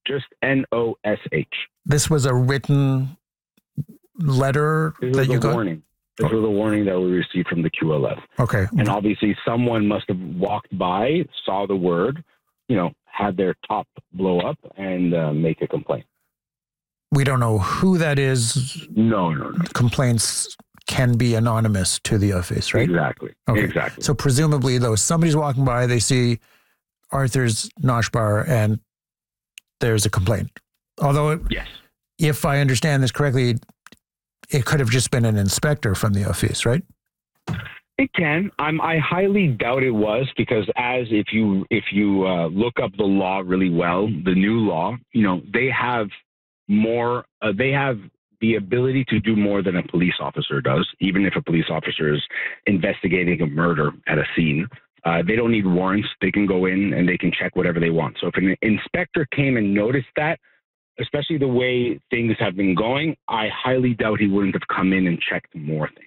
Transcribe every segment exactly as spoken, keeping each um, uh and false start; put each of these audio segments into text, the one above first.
Just N O S H. This was a written letter this that you a got? Warning. This oh. was a warning that we received from the Q L F. Okay. And obviously someone must have walked by, saw the word, you know, had their top blow up and uh, make a complaint. We don't know who that is. No, no, no. Complaints can be anonymous to the office, right? Exactly. Okay. Exactly. So presumably, though, somebody's walking by, they see Arthur's Nosh Bar, and there's a complaint. Although, yes, if I understand this correctly, it could have just been an inspector from the office, right? It can. I'm, I highly doubt it was, because as if you if you uh, look up the law really well, the new law, you know, they have more. Uh, they have the ability to do more than a police officer does, even if a police officer is investigating a murder at a scene. Uh, they don't need warrants. They can go in and they can check whatever they want. So if an inspector came and noticed that, especially the way things have been going, I highly doubt he wouldn't have come in and checked more things.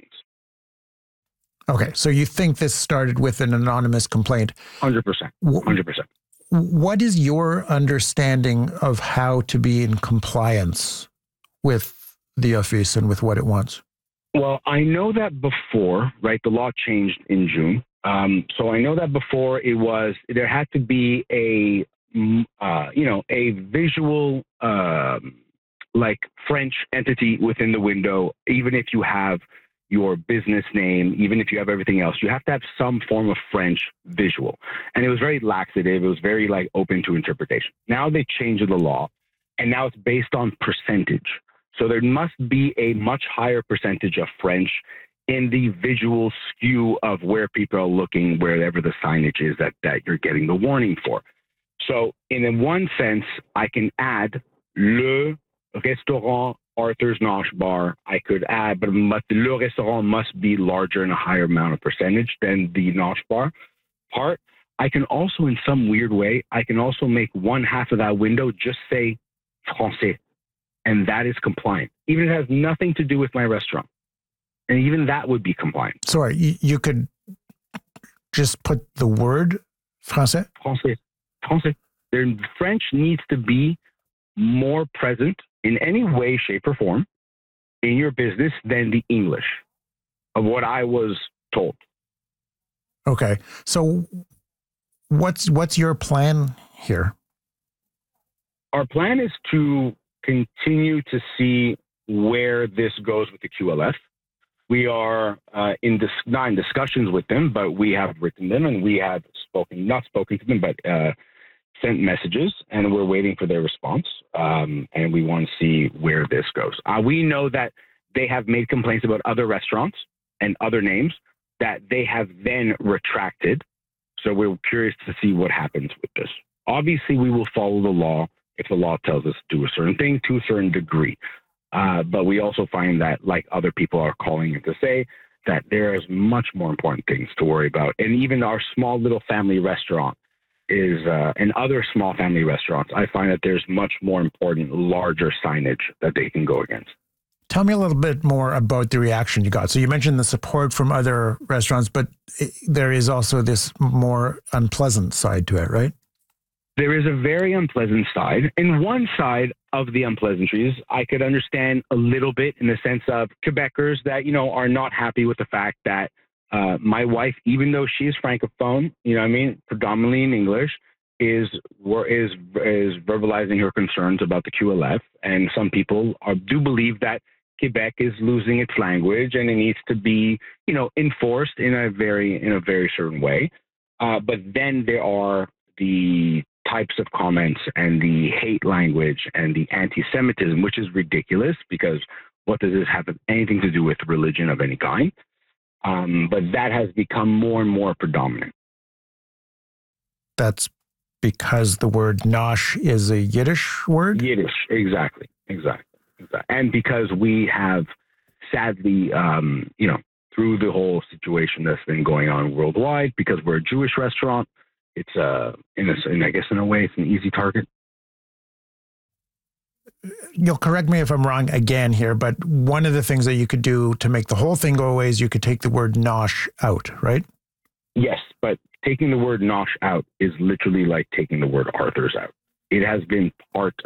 Okay, so you think this started with an anonymous complaint? one hundred percent. one hundred percent. What is your understanding of how to be in compliance with the office and with what it wants? Well, I know that before, right, the law changed in June. Um, so I know that before it was, there had to be a, uh, you know, a visual, um, like French entity within the window, even if you have your business name, even if you have everything else, you have to have some form of French visual. And it was very laxative. It was very like open to interpretation. Now they changed the law, and now it's based on percentage. So there must be a much higher percentage of French in the visual skew of where people are looking, wherever the signage is that, that you're getting the warning for. So in one sense, I can add le restaurant Arthur's Nosh Bar. I could add, but, but le restaurant must be larger in a higher amount of percentage than the Nosh Bar part. I can also, in some weird way, I can also make one half of that window just say français. And that is compliant. Even if it has nothing to do with my restaurant. And even that would be compliant. Sorry, you, you could just put the word français? Français. Français. Their French needs to be more present in any way, shape, or form in your business than the English, of what I was told. Okay. So what's what's your plan here? Our plan is to continue to see where this goes with the Q L F. We are uh, in dis- not in discussions with them, but we have written them and we have spoken, not spoken to them, but uh, sent messages, and we're waiting for their response. Um, and we want to see where this goes. Uh, we know that they have made complaints about other restaurants and other names that they have then retracted. So we're curious to see what happens with this. Obviously, we will follow the law if the law tells us to do a certain thing to a certain degree. Uh, but we also find that, like other people are calling it to say, that there is much more important things to worry about. And even our small little family restaurant is, uh, and other small family restaurants, I find that there's much more important, larger signage that they can go against. Tell me a little bit more about the reaction you got. So you mentioned the support from other restaurants, but it, there is also this more unpleasant side to it, right? There is a very unpleasant side. And one side of the unpleasantries, I could understand a little bit in the sense of Quebecers that, you know, are not happy with the fact that uh, my wife, even though she is Francophone, you know what I mean, predominantly in English, is is is verbalizing her concerns about the Q L F. And some people are, do believe that Quebec is losing its language and it needs to be, you know, enforced in a very, in a very certain way. Uh, but then there are the types of comments and the hate language and the anti-Semitism, which is ridiculous because what does this have anything to do with religion of any kind? Um, but that has become more and more predominant. That's because the word nosh is a Yiddish word? Yiddish, exactly, exactly. exactly. And because we have sadly, um, you know, through the whole situation that's been going on worldwide, because we're a Jewish restaurant, it's, uh, in, a, in I guess, in a way, it's an easy target. You'll correct me if I'm wrong again here, but one of the things that you could do to make the whole thing go away is you could take the word nosh out, right? Yes, but taking the word nosh out is literally like taking the word Arthur's out. It has been part